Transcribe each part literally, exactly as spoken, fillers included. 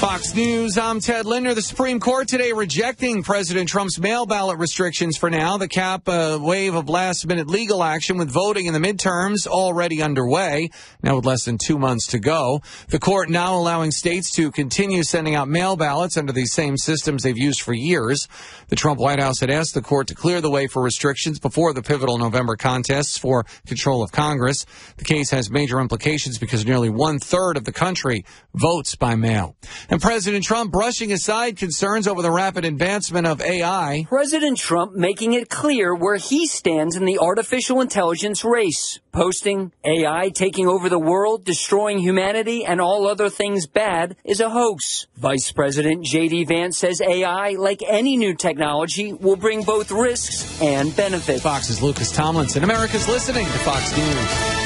Fox News, I'm Ted Linder. The Supreme Court today rejecting President Trump's mail ballot restrictions for now. The cap a wave of last-minute legal action with voting in the midterms already underway, now with less than two months to go. The court now allowing states to continue sending out mail ballots under these same systems they've used for years. The Trump White House had asked the court to clear the way for restrictions before the pivotal November contests for control of Congress. The case has major implications because nearly one-third of the country votes by mail. And President Trump brushing aside concerns over the rapid advancement of A I. President Trump making it clear where he stands in the artificial intelligence race, posting A I taking over the world, destroying humanity, and all other things bad is a hoax. Vice President J D Vance says A I, like any new technology, will bring both risks and benefits. Fox's Lucas Tomlinson. America's listening to Fox News.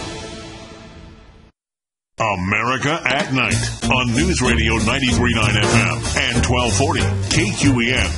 America at Night on News Radio ninety-three point nine F M and twelve forty K Q E N.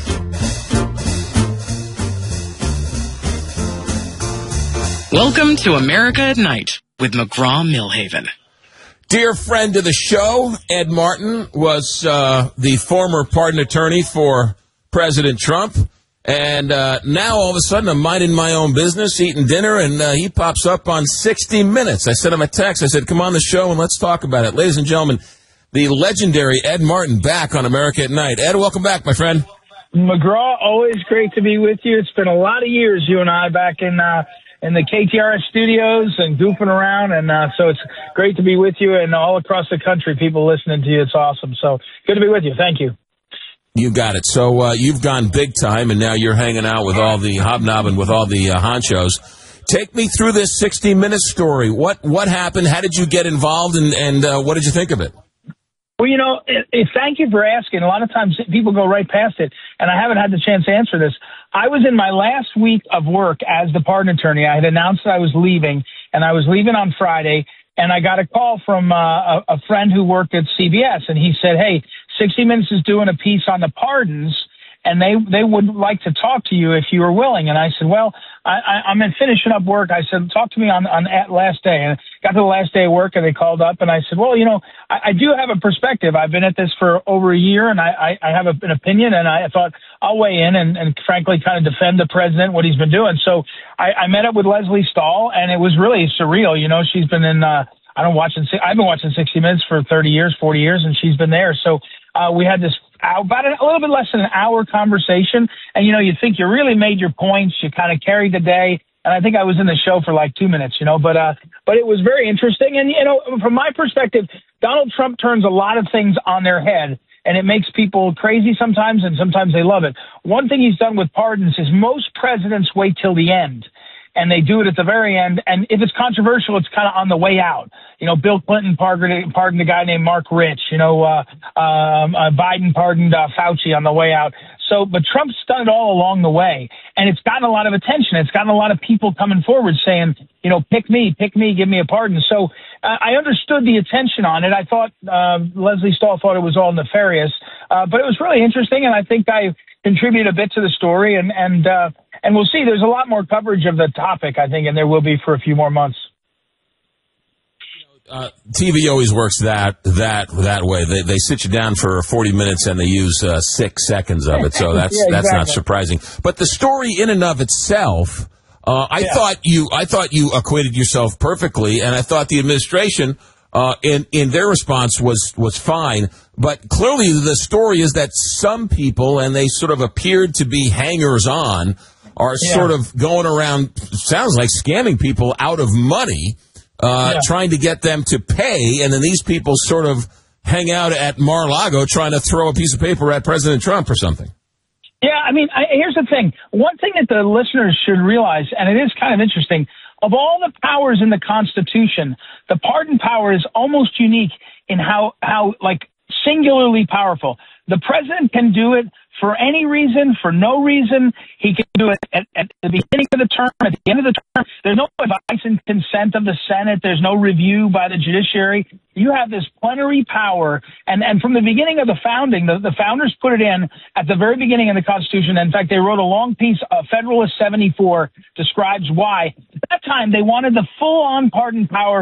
Welcome to America at Night with McGraw-Milhaven. Dear friend of the show, Ed Martin was uh, the former pardon attorney for President Trump. And uh, now, all of a sudden, I'm minding my own business, eating dinner, and uh, he pops up on sixty minutes. I sent him a text. I said, come on the show and let's talk about it. Ladies and gentlemen, the legendary Ed Martin back on America at Night. Ed, welcome back, my friend. McGraw, always great to be with you. It's been a lot of years, you and I, back in uh, in the K T R S studios and goofing around. And uh, so it's great to be with you, and all across the country, people listening to you. It's awesome. So good to be with you. Thank you. You got it. So uh, you've gone big time, and now you're hanging out with all the hobnobbing with all the uh, honchos. Take me through this sixty-minute story. What what happened? How did you get involved, and, and uh, what did you think of it? Well, you know, it, it, thank you for asking. A lot of times people go right past it, and I haven't had the chance to answer this. I was in my last week of work as the pardon attorney. I had announced that I was leaving, and I was leaving on Friday, and I got a call from uh, a, a friend who worked at C B S, and he said, hey, sixty minutes is doing a piece on the pardons, and they, they would like to talk to you if you were willing. And I said, well, I, I, I'm in finishing up work. I said, talk to me on, on that last day. And got to the last day of work, and they called up, and I said, well, you know, I, I do have a perspective. I've been at this for over a year, and I, I, I have a, an opinion, and I thought I'll weigh in and, and frankly kind of defend the president, what he's been doing. So I, I met up with Leslie Stahl, and it was really surreal. You know, she's been in uh, – I don't watching. I've been watching sixty minutes for thirty years, forty years, and she's been there. So uh, we had this about a little bit less than an hour conversation. And, you know, you think you really made your points. You kind of carried the day. And I think I was in the show for like two minutes, you know, but uh, but it was very interesting. And, you know, from my perspective, Donald Trump turns a lot of things on their head, and it makes people crazy sometimes, and sometimes they love it. One thing he's done with pardons is most presidents wait till the end, and they do it at the very end. And if it's controversial, it's kind of on the way out. You know, Bill Clinton pardoned, pardoned a guy named Mark Rich. You know, uh, um, uh, Biden pardoned uh, Fauci on the way out. So, but Trump's done it all along the way, and it's gotten a lot of attention. It's gotten a lot of people coming forward saying, you know, pick me, pick me, give me a pardon. So uh, I understood the attention on it. I thought uh, Leslie Stahl thought it was all nefarious, uh, but it was really interesting, and I think I contributed a bit to the story, and and uh, and we'll see. There's a lot more coverage of the topic, I think, and there will be for a few more months. Uh, T V always works that that that way. They they sit you down for forty minutes and they use uh, six seconds of it. So that's yeah, exactly. That's not surprising. But the story in and of itself, uh, I yeah. thought you I thought you acquitted yourself perfectly, and I thought the administration uh, in in their response was was fine. But clearly, the story is that some people, and they sort of appeared to be hangers on, are yeah. sort of going around. Sounds like scamming people out of money. Uh, yeah. Trying to get them to pay, and then these people sort of hang out at Mar-a-Lago trying to throw a piece of paper at President Trump or something. Yeah, I mean, I, here's the thing. One thing that the listeners should realize, and it is kind of interesting, of all the powers in the Constitution, the pardon power is almost unique in how, how like, singularly powerful. The president can do it for any reason, for no reason. He can do it at, at the beginning of the term, at the end of the term. There's no advice and consent of the Senate. There's no review by the judiciary. You have this plenary power. And, and from the beginning of the founding, the, the founders put it in at the very beginning of the Constitution. In fact, they wrote a long piece, uh, Federalist seventy-four, describes why. At that time, they wanted the full-on pardon power